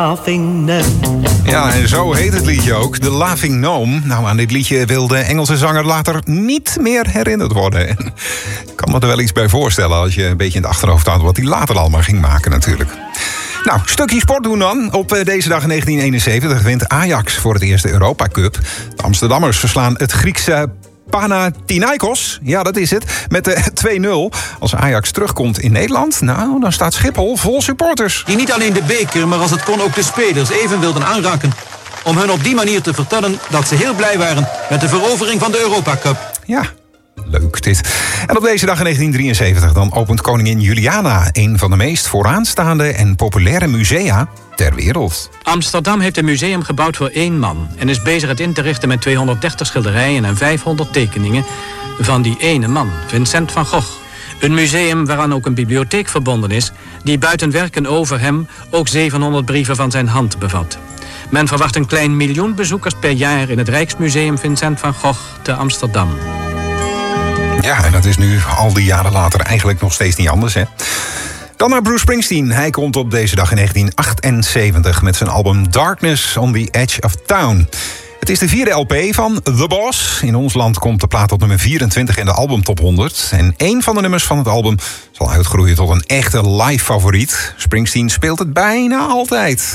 Laughing Gnome. Ja, en zo heet het liedje ook, de Laughing Gnome. Nou, aan dit liedje wil de Engelse zanger later niet meer herinnerd worden. En ik kan me er wel iets bij voorstellen als je een beetje in het achterhoofd houdt wat hij later allemaal ging maken natuurlijk. Nou, stukje sport doen dan. Op deze dag in 1971 wint Ajax voor het eerst de Europa Cup. De Amsterdammers verslaan het Griekse Panathinaikos, ja dat is het, met 2-0. Als Ajax terugkomt in Nederland, nou, dan staat Schiphol vol supporters. Die niet alleen de beker, maar als het kon ook de spelers even wilden aanraken. Om hun op die manier te vertellen dat ze heel blij waren met de verovering van de Europa Cup. Ja, leuk dit. En op deze dag in 1973 dan opent koningin Juliana een van de meest vooraanstaande en populaire musea ter wereld. Amsterdam heeft een museum gebouwd voor 1 man en is bezig het in te richten met 230 schilderijen en 500 tekeningen van die ene man, Vincent van Gogh. Een museum waaraan ook een bibliotheek verbonden is, die buiten werken over hem ook 700 brieven van zijn hand bevat. Men verwacht een klein 1 miljoen bezoekers per jaar in het Rijksmuseum Vincent van Gogh te Amsterdam. Ja, en dat is nu al die jaren later eigenlijk nog steeds niet anders, hè? Dan naar Bruce Springsteen. Hij komt op deze dag in 1978 met zijn album Darkness on the Edge of Town. Het is de 4e LP van The Boss. In ons land komt de plaat tot nummer 24 in de albumtop 100. En 1 van de nummers van het album zal uitgroeien tot een echte live favoriet. Springsteen speelt het bijna altijd.